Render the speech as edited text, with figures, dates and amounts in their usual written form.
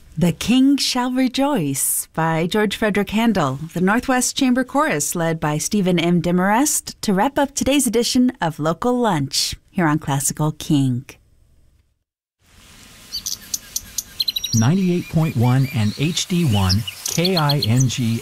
The King Shall Rejoice by George Frederick Handel, the Northwest Chamber Chorus led by Stephen M. Demarest to wrap up today's edition of Local Lunch here on Classical King. 98.1 and HD1 KING